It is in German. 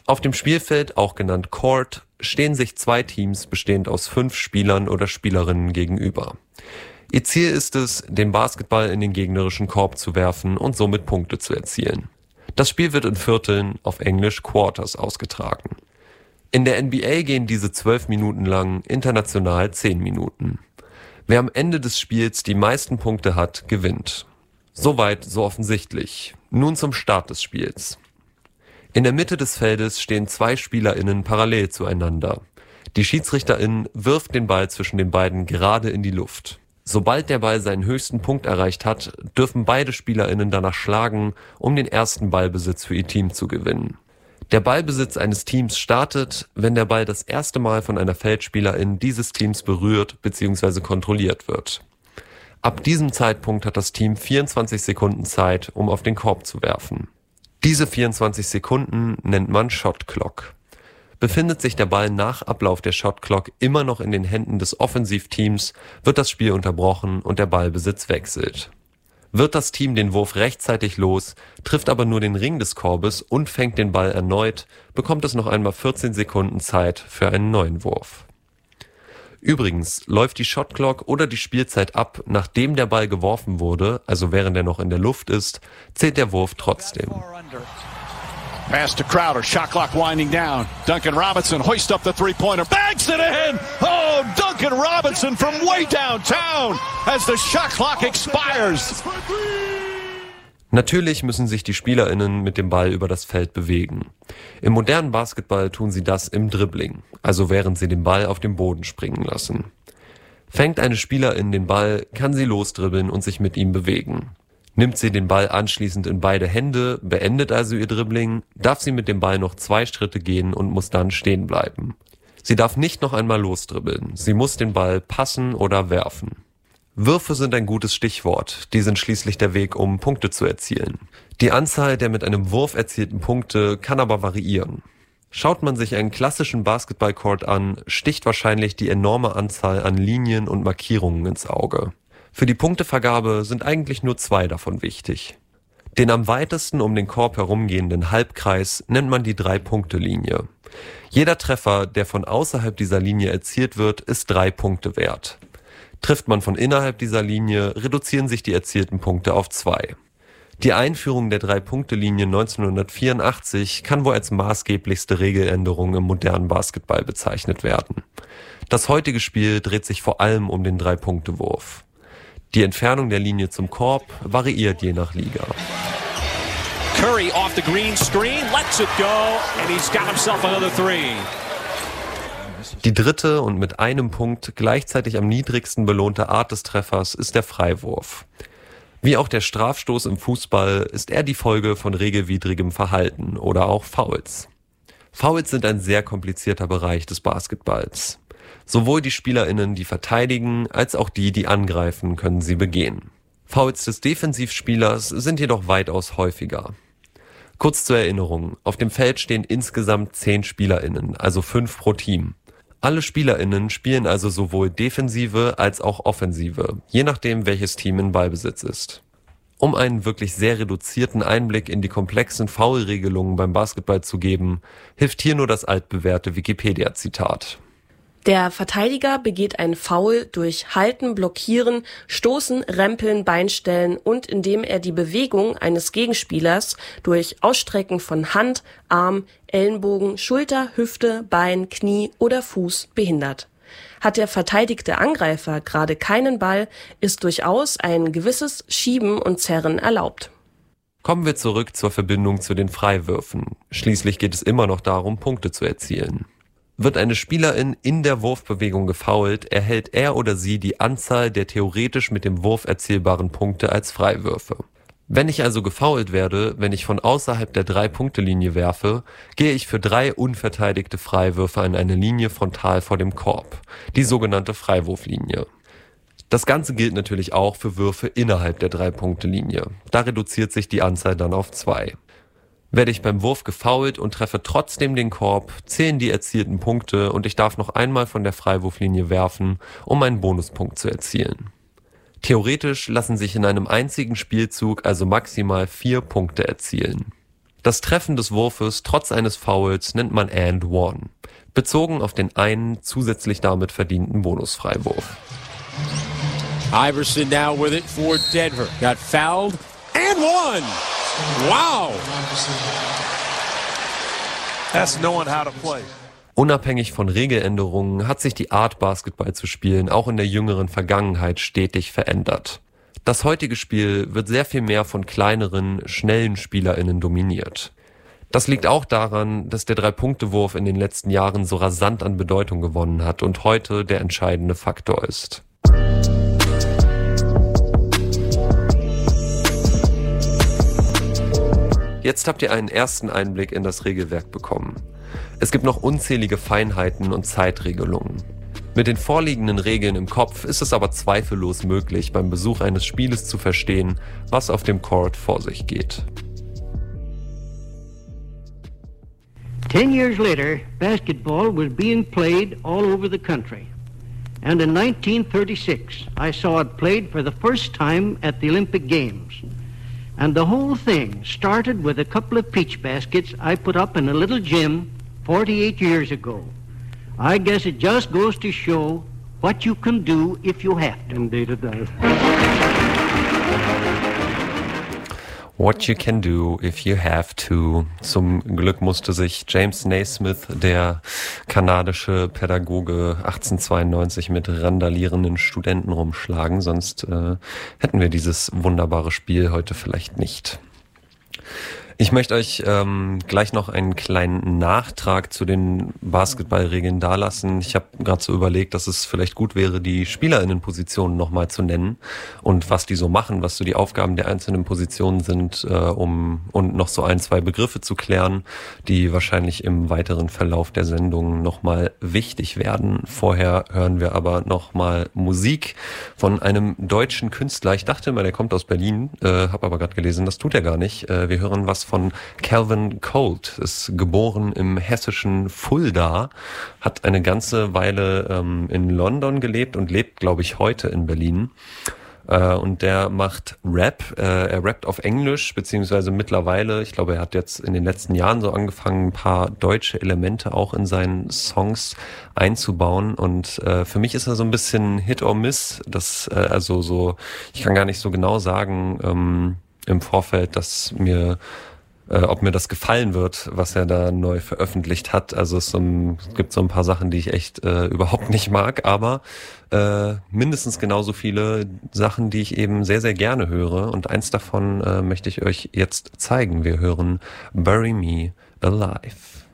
Auf dem Spielfeld, auch genannt Court, stehen sich zwei Teams bestehend aus 5 Spielern oder Spielerinnen gegenüber. Ihr Ziel ist es, den Basketball in den gegnerischen Korb zu werfen und somit Punkte zu erzielen. Das Spiel wird in Vierteln, auf Englisch Quarters, ausgetragen. In der NBA gehen diese 12 Minuten lang, international 10 Minuten. Wer am Ende des Spiels die meisten Punkte hat, gewinnt. Soweit so offensichtlich. Nun zum Start des Spiels. In der Mitte des Feldes stehen 2 SpielerInnen parallel zueinander. Die SchiedsrichterInnen wirft den Ball zwischen den beiden gerade in die Luft. Sobald der Ball seinen höchsten Punkt erreicht hat, dürfen beide SpielerInnen danach schlagen, um den ersten Ballbesitz für ihr Team zu gewinnen. Der Ballbesitz eines Teams startet, wenn der Ball das erste Mal von einer Feldspielerin dieses Teams berührt bzw. kontrolliert wird. Ab diesem Zeitpunkt hat das Team 24 Sekunden Zeit, um auf den Korb zu werfen. Diese 24 Sekunden nennt man Shot Clock. Befindet sich der Ball nach Ablauf der Shot Clock immer noch in den Händen des Offensivteams, wird das Spiel unterbrochen und der Ballbesitz wechselt. Wird das Team den Wurf rechtzeitig los, trifft aber nur den Ring des Korbes und fängt den Ball erneut, bekommt es noch einmal 14 Sekunden Zeit für einen neuen Wurf. Übrigens läuft die Shot Clock oder die Spielzeit ab, nachdem der Ball geworfen wurde, also während er noch in der Luft ist, zählt der Wurf trotzdem. Pass to Crowder, shot clock winding down. Duncan Robinson hoists up the three-pointer, banks it in! Oh, Duncan Robinson from way downtown as the shot clock expires. Natürlich müssen sich die SpielerInnen mit dem Ball über das Feld bewegen. Im modernen Basketball tun sie das im Dribbling, also während sie den Ball auf dem Boden springen lassen. Fängt eine Spielerin den Ball, kann sie losdribbeln und sich mit ihm bewegen. Nimmt sie den Ball anschließend in beide Hände, beendet also ihr Dribbling, darf sie mit dem Ball noch 2 Schritte gehen und muss dann stehen bleiben. Sie darf nicht noch einmal losdribbeln, sie muss den Ball passen oder werfen. Würfe sind ein gutes Stichwort, die sind schließlich der Weg, um Punkte zu erzielen. Die Anzahl der mit einem Wurf erzielten Punkte kann aber variieren. Schaut man sich einen klassischen Basketballcourt an, sticht wahrscheinlich die enorme Anzahl an Linien und Markierungen ins Auge. Für die Punktevergabe sind eigentlich nur 2 davon wichtig. Den am weitesten um den Korb herumgehenden Halbkreis nennt man die 3-Punkte-Linie. Jeder Treffer, der von außerhalb dieser Linie erzielt wird, ist 3 Punkte wert. Trifft man von innerhalb dieser Linie, reduzieren sich die erzielten Punkte auf 2. Die Einführung der 3-Punkte-Linie 1984 kann wohl als maßgeblichste Regeländerung im modernen Basketball bezeichnet werden. Das heutige Spiel dreht sich vor allem um den 3-Punkte-Wurf. Die Entfernung der Linie zum Korb variiert je nach Liga. Curry off the green screen, lets it go, and he's got himself another 3. Die dritte und mit einem Punkt gleichzeitig am niedrigsten belohnte Art des Treffers ist der Freiwurf. Wie auch der Strafstoß im Fußball ist er die Folge von regelwidrigem Verhalten oder auch Fouls. Fouls sind ein sehr komplizierter Bereich des Basketballs. Sowohl die SpielerInnen, die verteidigen, als auch die, die angreifen, können sie begehen. Fouls des Defensivspielers sind jedoch weitaus häufiger. Kurz zur Erinnerung, auf dem Feld stehen insgesamt 10 SpielerInnen, also 5 pro Team. Alle SpielerInnen spielen also sowohl Defensive als auch Offensive, je nachdem welches Team in Ballbesitz ist. Um einen wirklich sehr reduzierten Einblick in die komplexen Foul-Regelungen beim Basketball zu geben, hilft hier nur das altbewährte Wikipedia-Zitat. Der Verteidiger begeht einen Foul durch Halten, Blockieren, Stoßen, Rempeln, Beinstellen und indem er die Bewegung eines Gegenspielers durch Ausstrecken von Hand, Arm, Ellenbogen, Schulter, Hüfte, Bein, Knie oder Fuß behindert. Hat der verteidigte Angreifer gerade keinen Ball, ist durchaus ein gewisses Schieben und Zerren erlaubt. Kommen wir zurück zur Verbindung zu den Freiwürfen. Schließlich geht es immer noch darum, Punkte zu erzielen. Wird eine Spielerin in der Wurfbewegung gefoult, erhält er oder sie die Anzahl der theoretisch mit dem Wurf erzielbaren Punkte als Freiwürfe. Wenn ich also gefoult werde, wenn ich von außerhalb der 3-Punkte-Linie werfe, gehe ich für 3 unverteidigte Freiwürfe an eine Linie frontal vor dem Korb, die sogenannte Freiwurflinie. Das Ganze gilt natürlich auch für Würfe innerhalb der 3-Punkte-Linie. Da reduziert sich die Anzahl dann auf 2. Werde ich beim Wurf gefoult und treffe trotzdem den Korb, zählen die erzielten Punkte und ich darf noch einmal von der Freiwurflinie werfen, um einen Bonuspunkt zu erzielen. Theoretisch lassen sich in einem einzigen Spielzug also maximal 4 Punkte erzielen. Das Treffen des Wurfes trotz eines Fouls nennt man and one, bezogen auf den einen zusätzlich damit verdienten Bonusfreiwurf. Iverson now with it for Denver. Got fouled and one. Wow. That's knowing how to play. Unabhängig von Regeländerungen hat sich die Art, Basketball zu spielen, auch in der jüngeren Vergangenheit stetig verändert. Das heutige Spiel wird sehr viel mehr von kleineren, schnellen SpielerInnen dominiert. Das liegt auch daran, dass der 3-Punkte-Wurf in den letzten Jahren so rasant an Bedeutung gewonnen hat und heute der entscheidende Faktor ist. Jetzt habt ihr einen ersten Einblick in das Regelwerk bekommen. Es gibt noch unzählige Feinheiten und Zeitregelungen. Mit den vorliegenden Regeln im Kopf ist es aber zweifellos möglich, beim Besuch eines Spieles zu verstehen, was auf dem Court vor sich geht. 10 years later, basketball was being played all over the country. And in 1936, I saw it played for the first time at the Olympic Games. And the whole thing started with a couple of peach baskets I put up in a little gym 48 years ago. I guess it just goes to show what you can do if you have to. Indeed it does. What you can do if you have to. Zum Glück musste sich James Naismith, der kanadische Pädagoge, 1892 mit randalierenden Studenten rumschlagen, sonst hätten wir dieses wunderbare Spiel heute vielleicht nicht. Ich möchte euch gleich noch einen kleinen Nachtrag zu den Basketballregeln dalassen. Ich habe gerade so überlegt, dass es vielleicht gut wäre, die SpielerInnenpositionen nochmal zu nennen und was die so machen, was so die Aufgaben der einzelnen Positionen sind, und noch so 1-2 Begriffe zu klären, die wahrscheinlich im weiteren Verlauf der Sendung nochmal wichtig werden. Vorher hören wir aber nochmal Musik von einem deutschen Künstler. Ich dachte immer, der kommt aus Berlin, habe aber gerade gelesen, das tut er gar nicht. Wir hören was von Calvin Colt, ist geboren im hessischen Fulda, hat eine ganze Weile in London gelebt und lebt, glaube ich, heute in Berlin. Und der macht Rap, er rappt auf Englisch, beziehungsweise mittlerweile, ich glaube, er hat jetzt in den letzten Jahren so angefangen, ein paar deutsche Elemente auch in seinen Songs einzubauen, und für mich ist er so ein bisschen Hit or Miss, das also so, ich kann gar nicht so genau sagen im Vorfeld, dass ob mir das gefallen wird, was er da neu veröffentlicht hat. Also es gibt so ein paar Sachen, die ich echt überhaupt nicht mag, aber mindestens genauso viele Sachen, die ich eben sehr, sehr gerne höre. Und eins davon möchte ich euch jetzt zeigen. Wir hören Bury Me Alive.